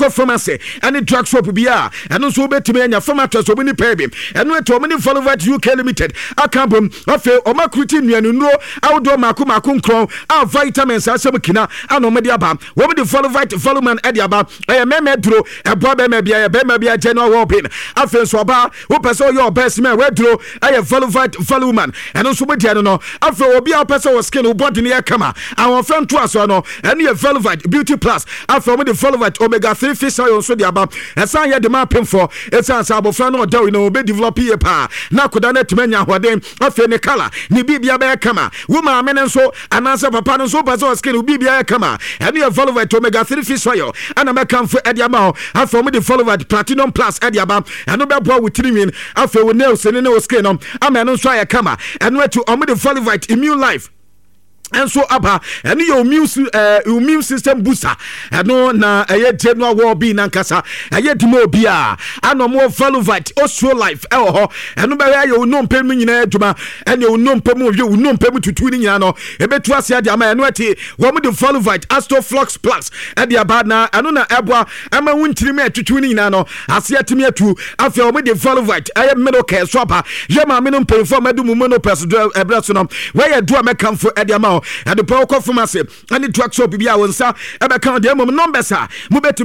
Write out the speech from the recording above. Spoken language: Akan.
wokɔ pharmacy any drug shop bia ɛno nso wobɛtumi anya pharmacist obi ni pɛbi ɛno eto omo ni Volovat UK Limited akabom afi omakruti nnuanunuro awdo mako nkron a vitamins asem kina ano me dia ba wo me di Volovat Voluman e dia ba meme duro ebo be bia general wopin afi nso ba wo pese yo best man we duro Volovat Voluman ɛno nso me dia no afi obi a pese wo skin wo body ne yakama awon fan to aso no ɛne ye Volovat Beauty Plus afi omo di Volovat Omega 3 fish oil nso dia ba ɛsan ye de ma pem for ɛsan sa abofra no odaw no be develop ye pa na koda na timanya hoden afi ne kala ni bibia be kama wo ma me nso anansa papa nso pese wo skin wo bibia kama ɛne ye Volovat Omega 3 fish oil ana me kamfo ediama afi omo di Volovat Platinum Plus ediaba ɛno be boa wo tirimin afi wo nails ne wo skin no ama ɛno nso aye kama ɛno atu omo di Volovat Immune Life and so aba and your immune system booster and no na general war be nankasa dimo bia and no more Volovat Oslo Life and no be you no pay me nyina aduma and you no pay me you no pay me to tuni nyina no e betu ase ade ma eno ati wo me the Volovat Astro Flux Plus e dia bad na eno na eboa ama wuntiri me atutu ni nyina no ase atimi atu afi wo me the Volovat middle care so aba ye ma me no pay for me do mu no personal ebra so no we ye do amekam for e dia ma and the power pharmacy and the drug shop bia wonsa ebe kan de mom numbers a mo